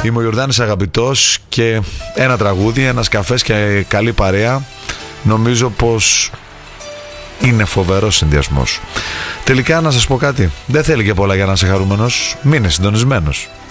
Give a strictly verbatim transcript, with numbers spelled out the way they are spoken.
Είμαι ο Ιορδάνης Αγαπητός και ένα τραγούδι, ένας καφές και καλή παρέα. Νομίζω πως είναι φοβερός συνδυασμός. Τελικά να σας πω κάτι, δεν θέλει και πολλά για να είσαι χαρούμενος. Μείνε συντονισμένος.